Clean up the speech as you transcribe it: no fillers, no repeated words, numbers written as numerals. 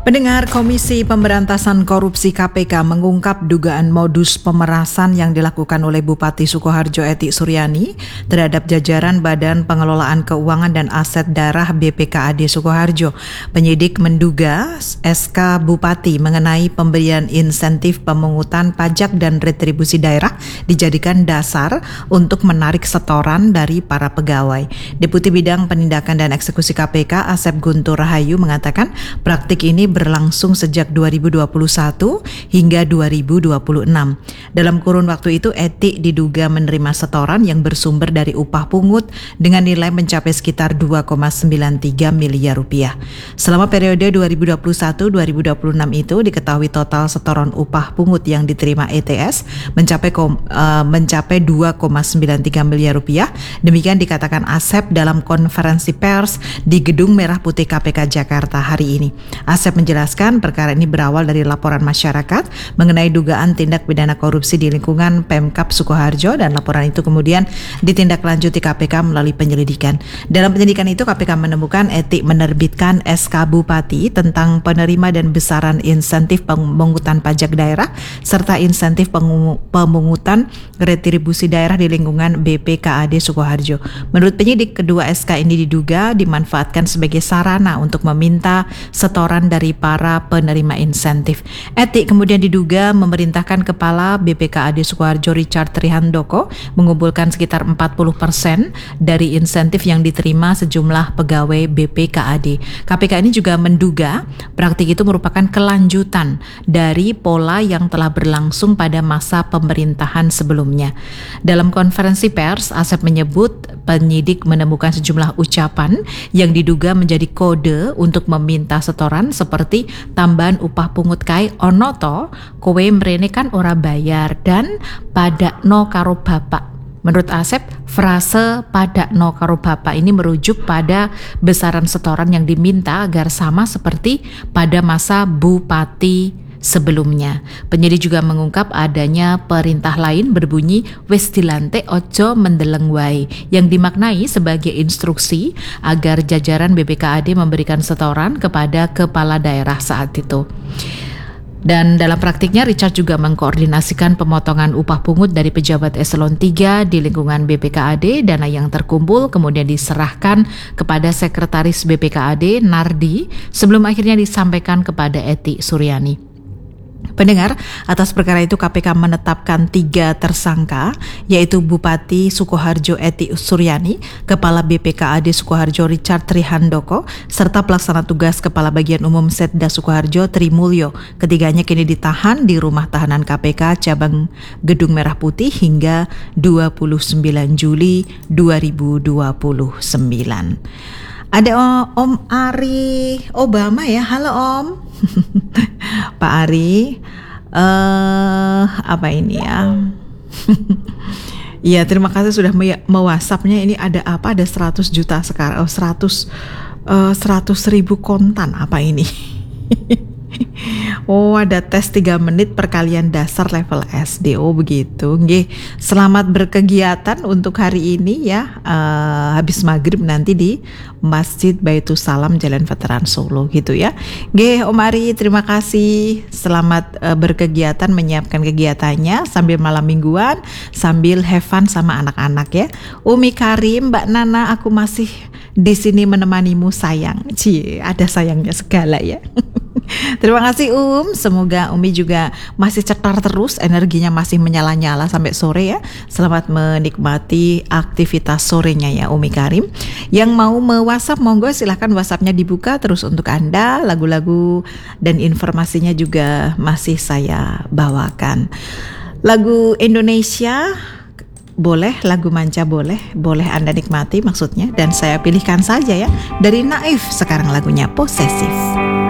Pendengar, Komisi Pemberantasan Korupsi KPK mengungkap dugaan modus pemerasan yang dilakukan oleh Bupati Sukoharjo Ety Suryani terhadap jajaran Badan Pengelolaan Keuangan dan Aset Daerah BPKAD Sukoharjo. Penyidik menduga SK Bupati mengenai pemberian insentif pemungutan pajak dan retribusi daerah dijadikan dasar untuk menarik setoran dari para pegawai. Deputi Bidang Penindakan dan Eksekusi KPK Asep Guntur Rahayu mengatakan praktik ini berlangsung sejak 2021 hingga 2026. Dalam kurun waktu itu, Ety diduga menerima setoran yang bersumber dari upah pungut dengan nilai mencapai sekitar 2,93 miliar rupiah. Selama periode 2021-2026 itu diketahui total setoran upah pungut yang diterima ETS mencapai 2,93 miliar rupiah. Demikian dikatakan Asep dalam konferensi pers di Gedung Merah Putih KPK Jakarta hari ini. Asep menjelaskan perkara ini berawal dari laporan masyarakat mengenai dugaan tindak pidana korupsi di lingkungan Pemkab Sukoharjo dan laporan itu kemudian ditindaklanjuti KPK melalui penyelidikan. Dalam penyelidikan itu KPK menemukan Ety menerbitkan SK Bupati tentang penerima dan besaran insentif pemungutan pajak daerah serta insentif pemungutan retribusi daerah di lingkungan BPKAD Sukoharjo. Menurut penyidik, kedua SK ini diduga dimanfaatkan sebagai sarana untuk meminta setoran dari para penerima insentif. Ety kemudian diduga memerintahkan Kepala BPKAD Sukoharjo Richard Trihandoko mengumpulkan sekitar 40% dari insentif yang diterima sejumlah pegawai BPKAD. KPK ini juga menduga praktik itu merupakan kelanjutan dari pola yang telah berlangsung pada masa pemerintahan sebelumnya. Dalam konferensi pers, Asep menyebut penyidik menemukan sejumlah ucapan yang diduga menjadi kode untuk meminta setoran seperti tambahan upah pungut kai onoto, kowe mrene kan ora bayar, dan padakno karo bapak. Menurut Asep, frase padakno karo bapak ini merujuk pada besaran setoran yang diminta agar sama seperti pada masa Bupati sebelumnya. Penyidik juga mengungkap adanya perintah lain berbunyi wis dilante ojo mendeleng wae yang dimaknai sebagai instruksi agar jajaran BPKAD memberikan setoran kepada kepala daerah saat itu. Dan dalam praktiknya Richard juga mengkoordinasikan pemotongan upah pungut dari pejabat eselon 3 di lingkungan BPKAD. Dana yang terkumpul kemudian diserahkan kepada Sekretaris BPKAD Nardi sebelum akhirnya disampaikan kepada Ety Suryani. Pendengar, atas perkara itu KPK menetapkan 3 tersangka, yaitu Bupati Sukoharjo Ety Suryani, Kepala BPKAD Sukoharjo Richard Trihandoko, serta Pelaksana Tugas Kepala Bagian Umum Setda Sukoharjo Trimulyo. Ketiganya kini ditahan di Rumah Tahanan KPK Cabang Gedung Merah Putih hingga 29 Juli 2029. Ada Om Ari Obama ya, halo Om. Pak Ari, apa ini ya? Ya, terima kasih sudah me-WhatsApp-nya. Ini ada apa? Ada 100 juta sekarang, 100 ribu kontan. Apa ini? Oh, ada tes 3 menit perkalian dasar level SD. Oh, begitu. Nggih, selamat berkegiatan untuk hari ini ya. Habis maghrib nanti di Masjid Baitus Salam Jalan Veteran Solo gitu ya. Nggih, Om Ari, terima kasih. Selamat berkegiatan, menyiapkan kegiatannya sambil malam mingguan, sambil have fun sama anak-anak ya. Umi Karim, Mbak Nana, aku masih di sini menemanimu sayang. Cie, ada sayangnya segala ya. Terima kasih semoga Umi juga masih cetar terus, energinya masih menyala-nyala sampai sore ya. Selamat menikmati aktivitas sorenya ya Umi Karim. Yang mau me-WhatsApp monggo silahkan WhatsApp-nya dibuka terus untuk Anda. Lagu-lagu dan informasinya juga masih saya bawakan. Lagu Indonesia boleh, lagu manca boleh Anda nikmati maksudnya, dan saya pilihkan saja ya dari Naif sekarang lagunya Posesif.